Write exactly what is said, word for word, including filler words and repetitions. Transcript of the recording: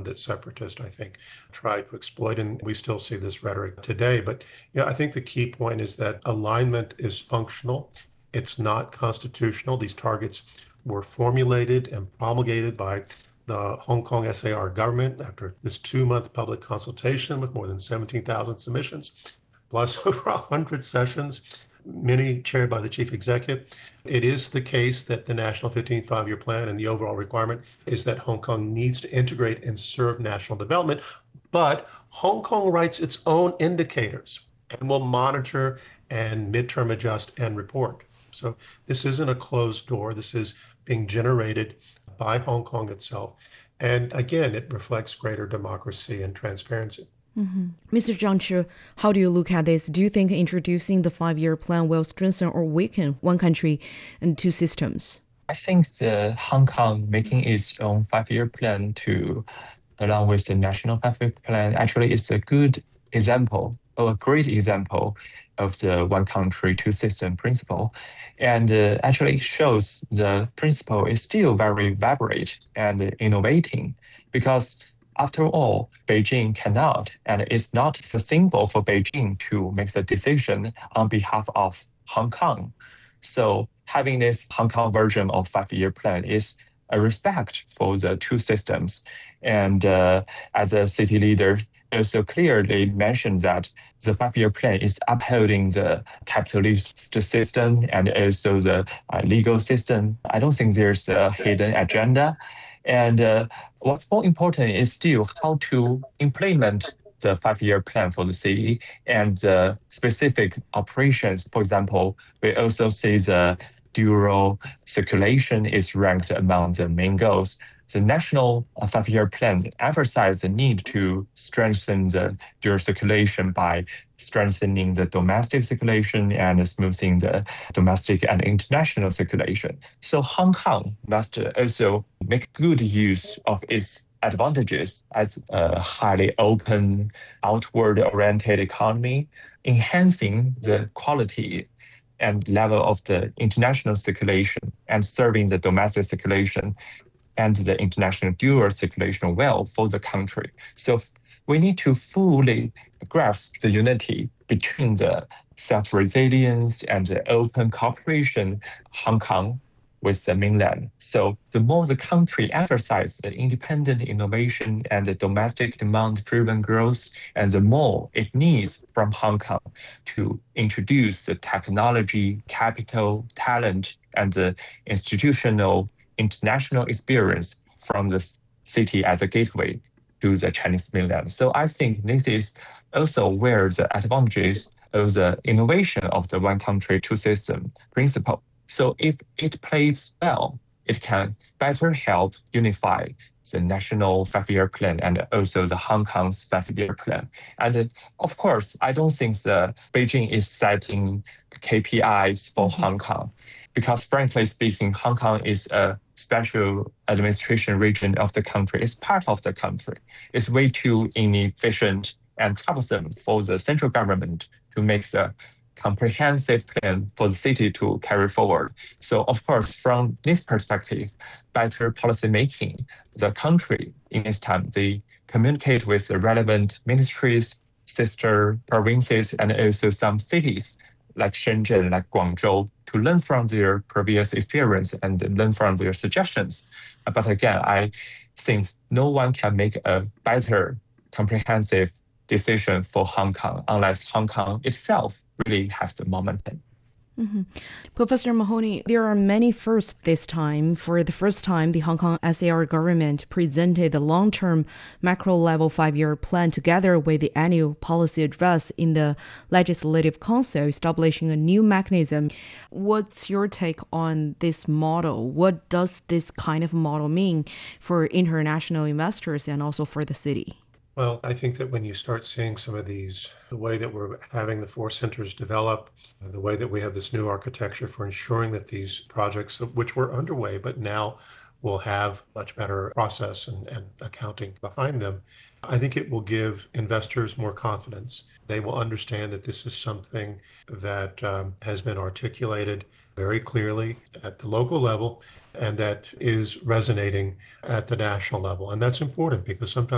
that separatists, I think, try to exploit. And we still see this rhetoric today. But yeah, I think the key point is that alignment is functional. It's not constitutional. These targets were formulated and promulgated by the Hong Kong S A R government after this two-month public consultation with more than seventeen thousand submissions, plus over one hundred sessions, many chaired by the chief executive. It is the case that the National fifteenth Five-Year Plan and the overall requirement is that Hong Kong needs to integrate and serve national development, but Hong Kong writes its own indicators and will monitor and midterm adjust and report. So this isn't a closed door. This is being generated by Hong Kong itself. And again, it reflects greater democracy and transparency. Mm-hmm. Mister Zhang Zhi, how do you look at this? Do you think introducing the five-year plan will strengthen or weaken one country and two systems? I think the Hong Kong making its own five-year plan to, along with the national five-year plan, actually is a good example, or a great example of the one country, two system principle. And uh, actually it shows the principle is still very vibrant and innovating, because after all, Beijing cannot, and it's not sustainable for Beijing to make the decision on behalf of Hong Kong. So having this Hong Kong version of five-year plan is a respect for the two systems. And uh, as a city leader, also clearly mentioned that the five-year plan is upholding the capitalist system and also the uh, legal system. I don't think there's a hidden agenda. And uh, what's more important is still how to implement the five-year plan for the city and the specific operations. For example, we also see the dual circulation is ranked among the main goals. The national five-year plan emphasized the need to strengthen the dual circulation by strengthening the domestic circulation and smoothing the domestic and international circulation. So Hong Kong must also make good use of its advantages as a highly open, outward-oriented economy, enhancing the quality and level of the international circulation and serving the domestic circulation and the international dual circulation well for the country. So we need to fully grasp the unity between the self-resilience and the open cooperation Hong Kong with the mainland. So the more the country emphasizes the independent innovation and the domestic demand-driven growth, and the more it needs from Hong Kong to introduce the technology, capital, talent, and the institutional international experience from the city as a gateway to the Chinese mainland. So I think this is also where the advantages of the innovation of the one country, two system principle. So if it plays well, it can better help unify the national five-year plan and also the Hong Kong's five-year plan. And uh, of course, I don't think the Beijing is setting K P Is for mm-hmm. Hong Kong, because frankly speaking, Hong Kong is a special administration region of the country. It's part of the country. It's way too inefficient and troublesome for the central government to make the comprehensive plan for the city to carry forward. So of course, from this perspective, better policy making, the country in this time, they communicate with the relevant ministries, sister provinces, and also some cities like Shenzhen, like Guangzhou, to learn from their previous experience and learn from their suggestions. But again, I think no one can make a better comprehensive decision for Hong Kong unless Hong Kong itself really has the momentum. Mm-hmm. Professor Mahoney, there are many firsts this time. For the first time, the Hong Kong S A R government presented the long-term macro-level five-year plan together with the annual policy address in the Legislative Council, establishing a new mechanism. What's your take on this model? What does this kind of model mean for international investors and also for the city? Well, I think that when you start seeing some of these, the way that we're having the four centers develop, the way that we have this new architecture for ensuring that these projects, which were underway, but now will have much better process and, and accounting behind them, I think it will give investors more confidence. They will understand that this is something that um, has been articulated very clearly at the local level and that is resonating at the national level. And that's important because sometimes